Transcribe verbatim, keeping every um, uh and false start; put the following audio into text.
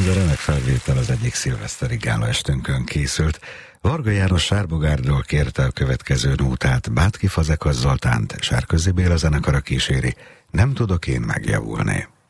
De remek felvétel az egyik szilveszteri gála estünkön készült. Varga János Sárbogárdról kérte a következő nótát, Bátki Fazekas Zoltánt Sárközi Béla zenekara kíséri, Nem tudok én megjavulni.